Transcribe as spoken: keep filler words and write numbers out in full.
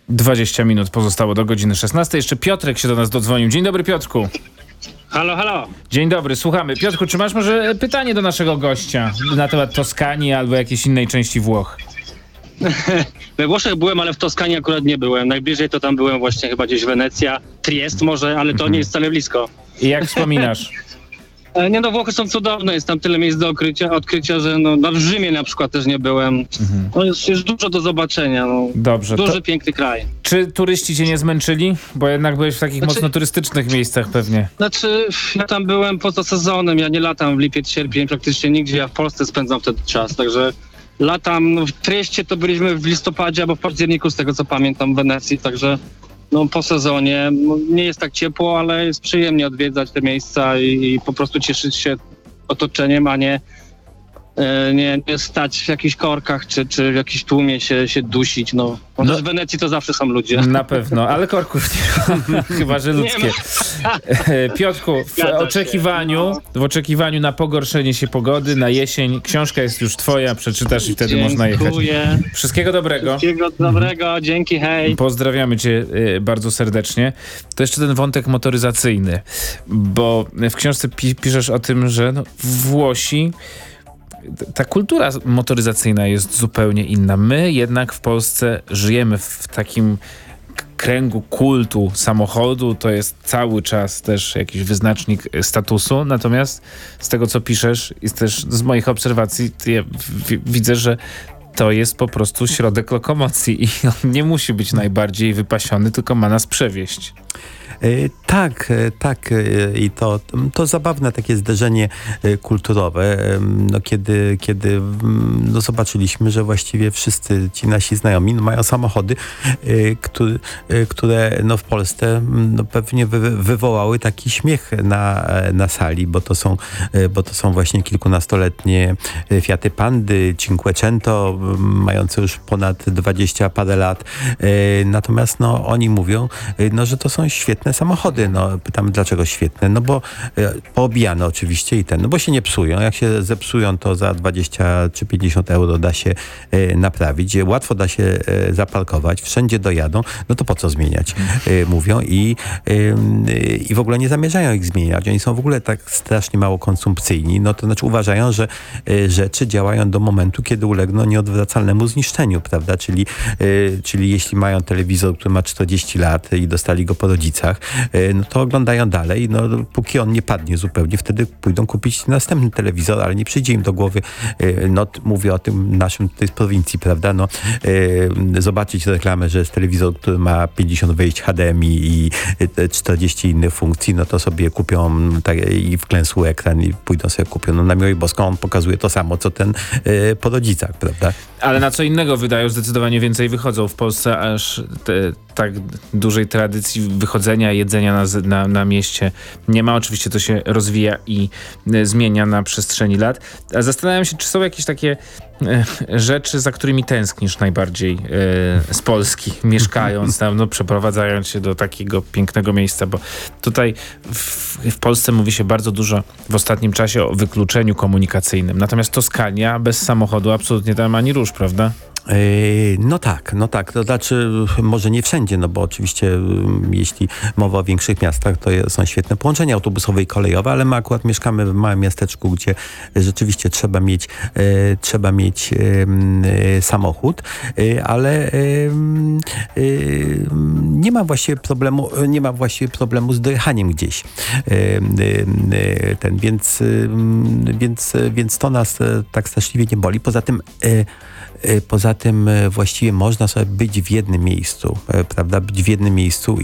dwadzieścia minut pozostało do godziny szesnastej. Jeszcze Piotrek się do nas dodzwonił. Dzień dobry, Piotrku. Halo, halo. Dzień dobry, słuchamy. Piotrku, czy masz może pytanie do naszego gościa na temat Toskanii albo jakiejś innej części Włoch? We Włoszech byłem, ale w Toskanii akurat nie byłem. Najbliżej to tam byłem właśnie chyba gdzieś Wenecja, Triest może, ale to Mhm. nie jest wcale blisko. I jak wspominasz? E, Nie no, Włochy są cudowne, jest tam tyle miejsc do odkrycia, odkrycia że no, no w Rzymie na przykład też nie byłem. Mhm. No jest, jest dużo do zobaczenia, no. Dobrze. Duży, To, piękny kraj. czy turyści cię nie zmęczyli? Bo jednak byłeś w takich Znaczy- mocno turystycznych miejscach pewnie. Znaczy, ja tam byłem poza sezonem, ja nie latam w lipiec, sierpień, praktycznie nigdzie, ja w Polsce spędzam wtedy czas, także latam, no, w Trieście to byliśmy w listopadzie albo w październiku, z tego co pamiętam, w Wenecji, także no, po sezonie no, nie jest tak ciepło, ale jest przyjemnie odwiedzać te miejsca i, i po prostu cieszyć się otoczeniem, a nie, e, nie, nie stać w jakichś korkach czy, czy w jakimś tłumie się, się dusić. No. No. No. W Wenecji to zawsze są ludzie. Na pewno, ale korków nie ma. Chyba że ludzkie. Piotrku, w Zgadza się. oczekiwaniu, w oczekiwaniu na pogorszenie się pogody, na jesień, książka jest już twoja, przeczytasz i wtedy można jechać. Dziękuję. Wszystkiego dobrego. Wszystkiego dobrego, dzięki, hej. Pozdrawiamy cię y, bardzo serdecznie. To jeszcze ten wątek motoryzacyjny, bo w książce pi- piszesz o tym, że no, Włosi, ta kultura motoryzacyjna jest zupełnie inna. My jednak w Polsce żyjemy w takim k- kręgu kultu samochodu, to jest cały czas też jakiś wyznacznik statusu, natomiast z tego, co piszesz i też z moich obserwacji, ja w- widzę, że to jest po prostu środek lokomocji i on nie musi być najbardziej wypasiony, tylko ma nas przewieźć. E, Tak, e, tak e, i to, to zabawne takie zderzenie e, kulturowe, e, no kiedy, kiedy mm, no zobaczyliśmy, że właściwie wszyscy ci nasi znajomi no mają samochody, e, który, e, które no w Polsce mm, no pewnie wy, wywołały taki śmiech na, na sali, bo to są, e, bo to są właśnie kilkunastoletnie Fiaty Pandy, Cinquecento, m, mające już ponad dwadzieścia parę lat. E, Natomiast no oni mówią, e, no, że to są świetne samochody. No, pytamy, dlaczego świetne? No bo e, poobijane oczywiście i ten, no bo się nie psują. Jak się zepsują, to za dwadzieścia czy pięćdziesiąt euro da się e, naprawić. Łatwo da się e, zaparkować. Wszędzie dojadą. No to po co zmieniać? E, mówią i, e, i w ogóle nie zamierzają ich zmieniać. Oni są w ogóle tak strasznie mało konsumpcyjni. No to znaczy uważają, że e, rzeczy działają do momentu, kiedy ulegną nieodwracalnemu zniszczeniu, prawda? Czyli, e, czyli jeśli mają telewizor, który ma czterdzieści lat i dostali go po rodzicach, no to oglądają dalej, no póki on nie padnie zupełnie, wtedy pójdą kupić następny telewizor, ale nie przyjdzie im do głowy, no mówię o tym naszym tutaj z prowincji, prawda, no zobaczyć reklamę, że jest telewizor, który ma pięćdziesiąt wejść H D M I i czterdzieści innych funkcji, no to sobie kupią tak, i wklęsły ekran i pójdą sobie kupią. No na miłość boską on pokazuje to samo, co ten po rodzicach, prawda. Ale na co innego wydają, zdecydowanie więcej wychodzą w Polsce, aż te, tak dużej tradycji wychodzenia, jedzenia na, z- na, na mieście nie ma. Oczywiście to się rozwija i e, zmienia na przestrzeni lat. A zastanawiam się, czy są jakieś takie e, rzeczy, za którymi tęsknisz najbardziej e, z Polski, mieszkając tam, no, przeprowadzając się do takiego pięknego miejsca, bo tutaj w, w Polsce mówi się bardzo dużo w ostatnim czasie o wykluczeniu komunikacyjnym. Natomiast Toskania bez samochodu absolutnie tam ani rusz, prawda? Yy, No tak, no tak. To znaczy może nie wszędzie, no bo oczywiście ym, jeśli mowa o większych miastach, to je- są świetne połączenia autobusowe i kolejowe, ale my akurat mieszkamy w małym miasteczku, gdzie rzeczywiście trzeba mieć, e, trzeba mieć em, e, samochód, e, ale em, e, nie ma właściwie problemu, nie ma właściwie problemu z dojechaniem gdzieś. E, e, ten, więc, em, więc, więc to nas e, tak straszliwie nie boli. Poza tym e, E, Poza tym e, właściwie można sobie być w jednym miejscu, e, prawda, być w jednym miejscu